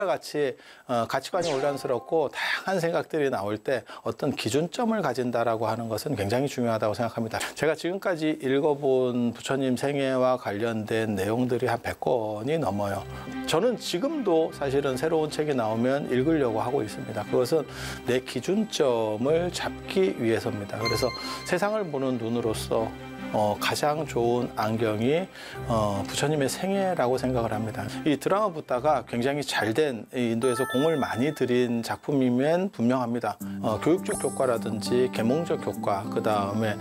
같이 가치관이 혼란스럽고 다양한 생각들이 나올 때 어떤 기준점을 가진다라고 하는 것은 굉장히 중요하다고 생각합니다. 제가 지금까지 읽어본 부처님 생애와 관련된 내용들이 한 100권이 넘어요. 저는 지금도 사실은 새로운 책이 나오면 읽으려고 하고 있습니다. 그것은 내 기준점을 잡기 위해서입니다. 그래서 세상을 보는 눈으로서 가장 좋은 안경이 부처님의 생애라고 생각을 합니다. 이 드라마 붓다가 굉장히 잘된 인도에서 공을 많이 들인 작품이면 분명합니다. 교육적 효과라든지 계몽적 효과, 그 다음에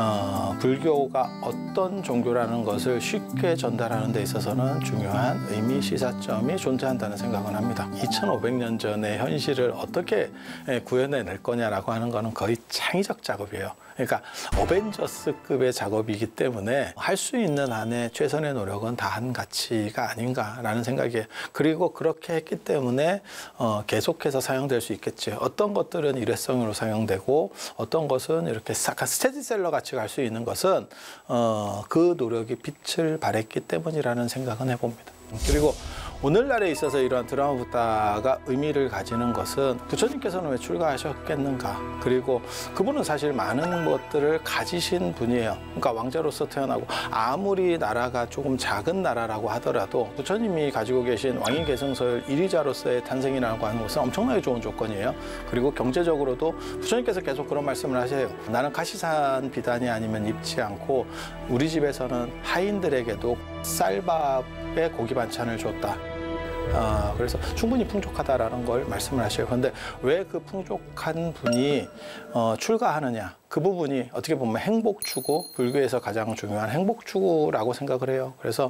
불교가 어떤 종교라는 것을 쉽게 전달하는 데 있어서는 중요한 의미, 시사점이 존재한다는 생각을 합니다. 2500년 전의 현실을 어떻게 구현해낼 거냐라고 하는 것은 거의 창의적 작업이에요. 그러니까 어벤져스급의 작업이기 때문에 할 수 있는 한에 최선의 노력은 다한 가치가 아닌가라는 생각이에요. 그리고 그렇게 했기 때문에 계속해서 사용될 수 있겠죠. 어떤 것들은 일회성으로 사용되고 어떤 것은 이렇게 약간 스테디셀러 같이 갈 수 있는 것은 그 노력이 빛을 발했기 때문이라는 생각은 해봅니다. 그리고 오늘날에 있어서 이러한 드라마 붓다가 의미를 가지는 것은 부처님께서는 왜 출가하셨겠는가, 그리고 그분은 사실 많은 것들을 가지신 분이에요. 그러니까 왕자로서 태어나고 아무리 나라가 조금 작은 나라라고 하더라도 부처님이 가지고 계신 왕인계승설 1위자로서의 탄생이라고 하는 것은 엄청나게 좋은 조건이에요. 그리고 경제적으로도 부처님께서 계속 그런 말씀을 하세요. 나는 가시산 비단이 아니면 입지 않고 우리 집에서는 하인들에게도 쌀밥에 고기 반찬을 줬다. 그래서 충분히 풍족하다라는 걸 말씀을 하셔요. 그런데 왜 그 풍족한 분이 출가하느냐? 그 부분이 어떻게 보면 행복추구, 불교에서 가장 중요한 행복추구라고 생각을 해요. 그래서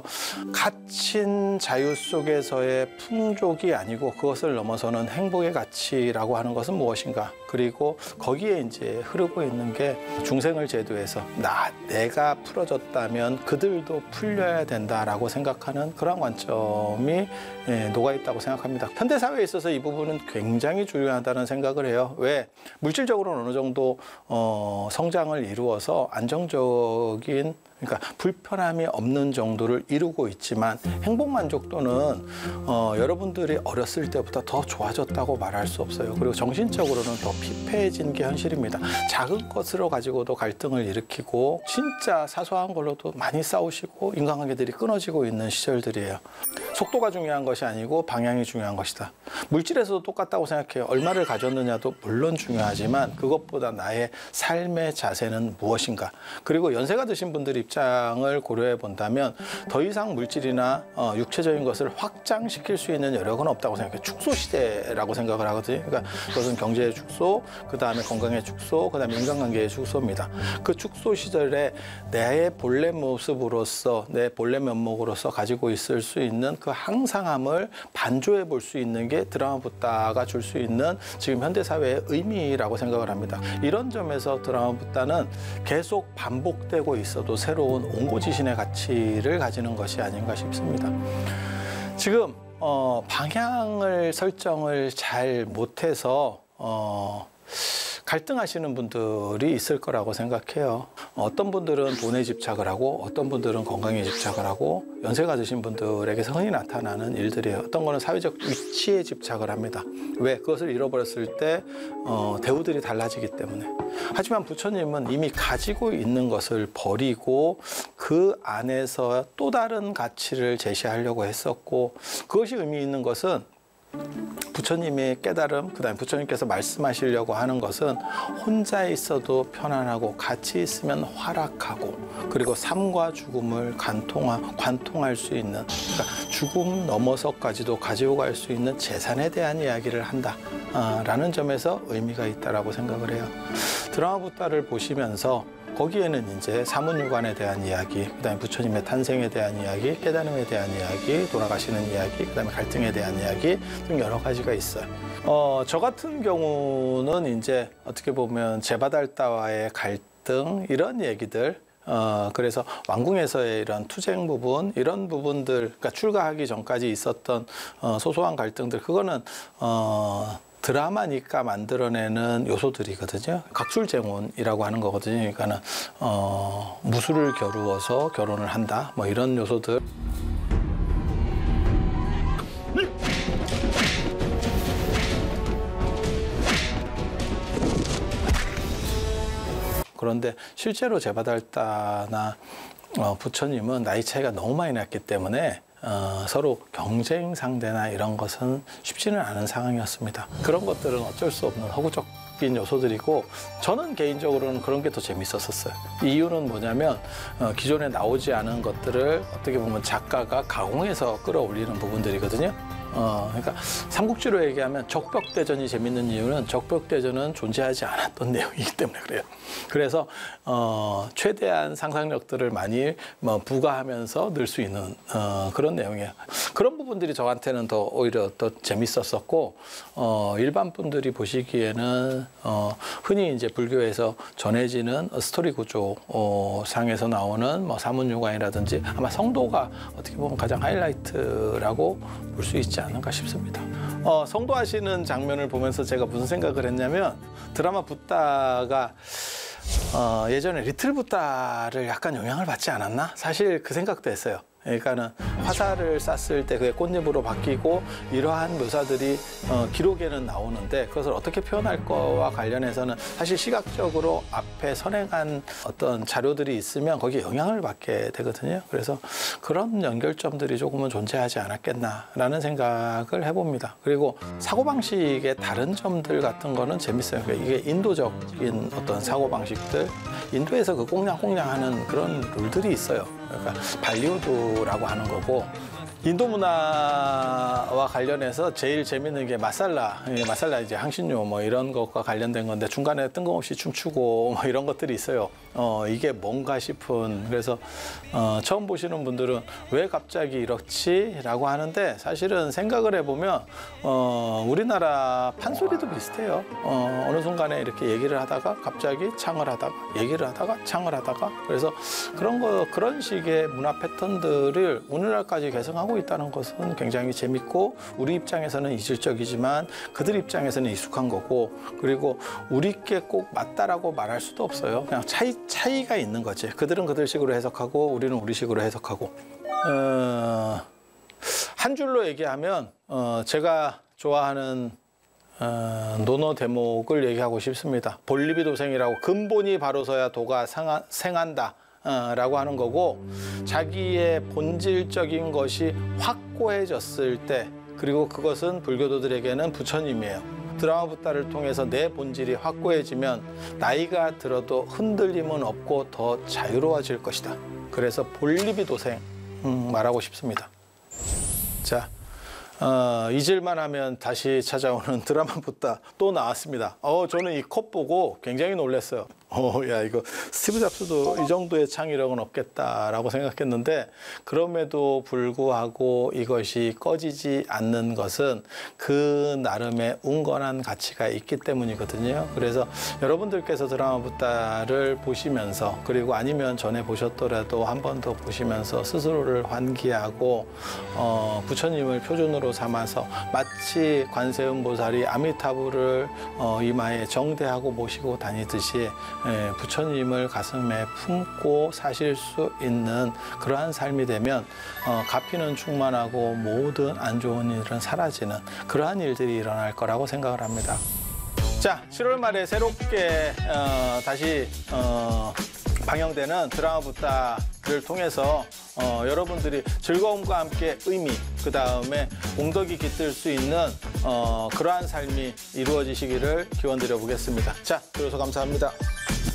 갇힌 자유 속에서의 풍족이 아니고 그것을 넘어서는 행복의 가치라고 하는 것은 무엇인가? 그리고 거기에 이제 흐르고 있는 게 중생을 제도해서 내가 풀어졌다면 그들도 풀려야 된다라고 생각하는 그런 관점이 녹아있다고 생각합니다. 현대사회에 있어서 이 부분은 굉장히 중요하다는 생각을 해요. 왜? 물질적으로는 어느 정도 성장을 이루어서 안정적인, 그러니까 불편함이 없는 정도를 이루고 있지만 행복 만족도는 여러분들이 어렸을 때보다 더 좋아졌다고 말할 수 없어요. 그리고 정신적으로는 더 피폐해진 게 현실입니다. 작은 것으로 가지고도 갈등을 일으키고 진짜 사소한 걸로도 많이 싸우시고 인간관계들이 끊어지고 있는 시절들이에요. 속도가 중요한 것이 아니고 방향이 중요한 것이다. 물질에서도 똑같다고 생각해요. 얼마를 가졌느냐도 물론 중요하지만 그것보다 나의 삶의 자세는 무엇인가. 그리고 연세가 드신 분들 입장을 고려해 본다면 더 이상 물질이나 육체적인 것을 확장시킬 수 있는 여력은 없다고 생각해요. 축소 시대라고 생각을 하거든요. 그러니까 그것은 경제의 축소, 그 다음에 건강의 축소, 그 다음에 인간관계의 축소입니다. 그 축소 시절에 내 본래 모습으로서, 내 본래 면목으로서 가지고 있을 수 있는 그 항상함을 반조해 볼 수 있는 게 드라마 붓다가 줄 수 있는 지금 현대사회의 의미라고 생각을 합니다. 이런 점에서 드라마 붓다는 계속 반복되고 있어도 새로운 옹고지신의 가치를 가지는 것이 아닌가 싶습니다. 지금 방향을 설정을 잘 못해서 갈등하시는 분들이 있을 거라고 생각해요. 어떤 분들은 돈에 집착을 하고 어떤 분들은 건강에 집착을 하고 연세가 드신 분들에게서 흔히 나타나는 일들이에요. 어떤 거는 사회적 위치에 집착을 합니다. 왜? 그것을 잃어버렸을 때 대우들이 달라지기 때문에. 하지만 부처님은 이미 가지고 있는 것을 버리고 그 안에서 또 다른 가치를 제시하려고 했었고, 그것이 의미 있는 것은 부처님의 깨달음, 그 다음에 부처님께서 말씀하시려고 하는 것은 혼자 있어도 편안하고 같이 있으면 활락하고, 그리고 삶과 죽음을 관통할 수 있는, 그러니까 죽음 넘어서까지도 가지고 갈 수 있는 재산에 대한 이야기를 한다 라는 점에서 의미가 있다라고 생각을 해요. 드라마 붓다를 보시면서 거기에는 이제 사문유관에 대한 이야기, 그다음에 부처님의 탄생에 대한 이야기, 깨달음에 대한 이야기, 돌아가시는 이야기, 그다음에 갈등에 대한 이야기 등 여러 가지가 있어요. 저 같은 경우는 이제 어떻게 보면 제바달다와의 갈등 이런 얘기들, 그래서 왕궁에서의 이런 투쟁 부분, 이런 부분들, 그러니까 출가하기 전까지 있었던 소소한 갈등들, 그거는 드라마니까 만들어내는 요소들이거든요. 각술쟁혼이라고 하는 거거든요. 그러니까는 무술을 겨루어서 결혼을 한다, 뭐 이런 요소들. 그런데 실제로 제바달다나 부처님은 나이 차이가 너무 많이 났기 때문에 서로 경쟁 상대나 이런 것은 쉽지는 않은 상황이었습니다. 그런 것들은 어쩔 수 없는 허구적인 요소들이고 저는 개인적으로는 그런 게 더 재밌었어요. 이유는 뭐냐면 기존에 나오지 않은 것들을 어떻게 보면 작가가 가공해서 끌어올리는 부분들이거든요. 그러니까 삼국지로 얘기하면 적벽대전이 재밌는 이유는 적벽대전은 존재하지 않았던 내용이기 때문에 그래요. 그래서 최대한 상상력들을 많이 부과하면서 늘 수 있는 그런 내용이에요. 그런 부분들이 저한테는 더 오히려 더 재밌었었고 일반 분들이 보시기에는 흔히 이제 불교에서 전해지는 스토리 구조 상에서 나오는 뭐 사문유관이라든지 아마 성도가 어떻게 보면 가장 하이라이트라고 볼 수 있지 않을까 싶습니다. 성도하시는 장면을 보면서 제가 무슨 생각을 했냐면 드라마 붓다가 예전에 리틀 붓다를 약간 영향을 받지 않았나? 사실 그 생각도 했어요. 그러니까는 화살을 쐈을 때 그게 꽃잎으로 바뀌고 이러한 묘사들이 기록에는 나오는데 그것을 어떻게 표현할 거와 관련해서는 사실 시각적으로 앞에 선행한 어떤 자료들이 있으면 거기에 영향을 받게 되거든요. 그래서 그런 연결점들이 조금은 존재하지 않았겠나라는 생각을 해봅니다. 그리고 사고방식의 다른 점들 같은 거는 재밌어요. 그러니까 이게 인도적인 어떤 사고방식들, 인도에서 그 꽁냥꽁냥하는 그런 룰들이 있어요. 그러니까 발리우드라고 하는 거고 인도 문화와 관련해서 제일 재밌는 게 마살라 이제 향신료 뭐 이런 것과 관련된 건데 중간에 뜬금없이 춤추고 뭐 이런 것들이 있어요. 이게 뭔가 싶은 그래서 처음 보시는 분들은 왜 갑자기 이렇지라고 하는데 사실은 생각을 해보면 우리나라 판소리도 비슷해요. 어느 순간에 이렇게 얘기를 하다가 갑자기 창을 하다가 얘기를 하다가 창을 하다가 그래서 그런 식의 문화 패턴들을 오늘날까지 계승하고 있다는 것은 굉장히 재밌고 우리 입장에서는 이질적이지만 그들 입장에서는 익숙한 거고 그리고 우리께 꼭 맞다라고 말할 수도 없어요. 그냥 차이가 있는 거지. 그들은 그들식으로 해석하고 우리는 우리식으로 해석하고 한 줄로 얘기하면 제가 좋아하는 논어 대목을 얘기하고 싶습니다. 볼리비도생이라고 근본이 바로서야 도가 생한다 라고 하는 거고 자기의 본질적인 것이 확고해졌을 때 그리고 그것은 불교도들에게는 부처님이에요. 드라마 붓다를 통해서 내 본질이 확고해지면 나이가 들어도 흔들림은 없고 더 자유로워질 것이다. 그래서 볼리비도생 말하고 싶습니다. 자, 잊을만 하면 다시 찾아오는 드라마 붓다 또 나왔습니다. 저는 이 컷 보고 굉장히 놀랐어요. 야, 이거 스티브 잡스도 이 정도의 창의력은 없겠다라고 생각했는데 그럼에도 불구하고 이것이 꺼지지 않는 것은 그 나름의 운건한 가치가 있기 때문이거든요. 그래서 여러분들께서 드라마 붓다를 보시면서 그리고 아니면 전에 보셨더라도 한 번 더 보시면서 스스로를 환기하고 부처님을 표준으로 삼아서 마치 관세음보살이 아미타불을 이마에 정대하고 모시고 다니듯이 부처님을 가슴에 품고 사실 수 있는 그러한 삶이 되면 가피는 충만하고 모든 안 좋은 일은 사라지는 그러한 일들이 일어날 거라고 생각을 합니다. 자, 7월 말에 새롭게 다시 방영되는 드라마 붓다를 통해서 여러분들이 즐거움과 함께 의미, 그 다음에 공덕이 깃들 수 있는 그러한 삶이 이루어지시기를 기원드려 보겠습니다. 자, 들어서 감사합니다.